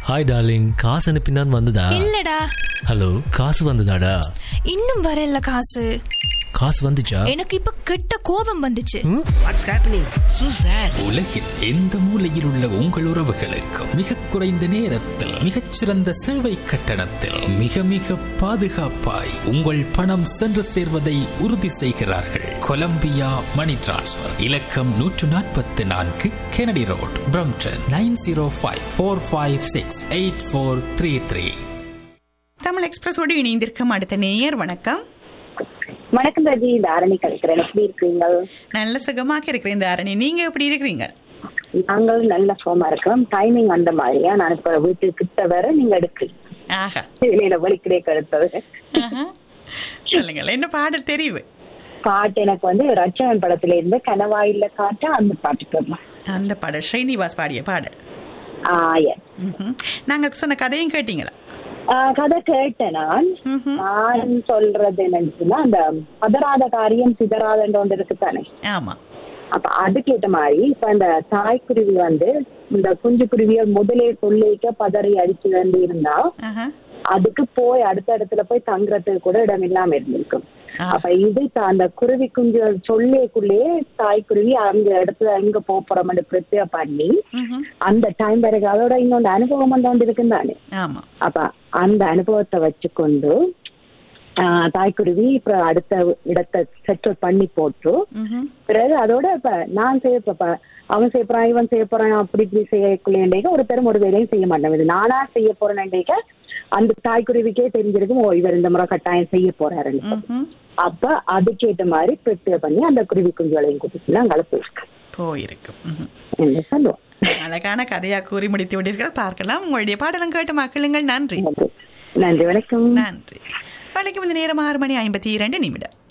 Hi darling, காசு அனுப்பினான் வந்ததா? இல்லடா. ஹலோ, காசு வந்ததாடா? இன்னும் வரல காசு. காசு வந்துச்சா? எனக்கு இப்ப கெட்ட கோபம் வந்துச்சு. What's happening சூசர்? உலகில் எந்த மூலையில் உள்ள உங்கள் உறவுகளுக்கும் மிக குறைந்த நேரத்தில் மிகச்சிறந்த சேவை கட்டணத்தில் மிக மிக பாதுகாப்பாய் உங்கள் பணம் சென்று சேர்வதை உறுதி செய்கிறார்கள். கொலம்பியா மணி டிரான்ஸ்ஃபர் இலக்கம் 144 கெனடி ரோட், பிரம்டன் 9054568433. தமிழ் எக்ஸ்பிரஸோடு இணைந்திருக்கும் அடுத்த நேயர். வணக்கம். வணக்கம் ரஜி, தாரணி கலைக்கிறேன். எப்படி இருக்கீங்க? நல்ல சுகமாக இருக்கிறேன் தாரணி, நீங்க எப்படி இருக்கிறீங்க? நாங்கள் நல்ல சுகமா இருக்கிறோம். டைமிங் அந்த மாதிரியா? நான் இப்ப வீட்டு கிட்ட வர நீங்க எடுக்கிறீங்க. ஆஹா, வெளியில வலிக்கிறே கருத்தது. சொல்லுங்கள், என்ன பாடல் தெரிவு? பாட்டு எனக்கு வந்து ரட்சகன் படத்துல இருந்து கனவாயில காட்ட அந்த பாட்டு போடலாம். அந்த பாடல் ஸ்ரீனிவாஸ் பாடிய பாடல். நாங்க சொன்ன கதையும் கேட்டீங்களா? கதை கேட்டேன். நான் சொல்றது என்னன்னா, அந்த பதறாத காரியம் சிதறாதன்ற ஒன்று இருக்குத்தானே. ஆமா. அப்ப அதுக்கேற்ற மாதிரி இப்ப இந்த தாய்க்குருவி வந்து இந்த குஞ்சு குருவிய முதலே சொல்லிக்க பதறி அடிச்சு வந்து இருந்தா அதுக்கு போய் அடுத்த இடத்துல போய் தங்குறதுக்கு கூட இடம் இல்லாம இருந்திருக்கும். அப்ப இது அந்த குருவி குஞ்சு சொல்லிக்குள்ளேயே தாய்க்குருவி அந்த இடத்துல எங்க போறோம் பிரத்யா பண்ணி அந்த டைம் வரைக்கும் அதோட இன்னொன்று அனுபவம் வந்து இருக்குன்னு தானே. அப்ப அந்த அனுபவத்தை வச்சுக்கொண்டு தாய்க்குருவி இப்ப அடுத்த இடத்தை செட்டில் பண்ணி போட்டு பிறகு அதோட இப்ப நான் செய்யப்ப அவன் செய்யப்போறான் இவன் செய்ய போறான் அப்படி இப்படி செய்யக்குள்ளேண்டேக்க ஒரு பெரும் ஒரு வேலையும் செய்ய மாட்டேன். இது நானா செய்ய போறேன்டேக்க அந்த தாய்க்குருவிக்கே தெரிஞ்சிருக்கும், ஓ இவர் இந்த முறை கட்டாயம் செய்ய போறாருன்னு. அப்ப அதுக்கேற்ற மாதிரி ப்ரிப்பேர் பண்ணி அந்த குருவி குஞ்சுகளையும் கூட்டிட்டு அங்கே போயிருக்கும் என்ன சொல்லுவோம். அழகான கதையா கூறி முடித்து விட்டீர்கள். பார்க்கலாம். உங்களுடைய பாடலும் கேட்டு மக்களுங்கள். நன்றி. நன்றி, வணக்கம். நன்றி. வணக்கம். இந்த நேரம் 6:52.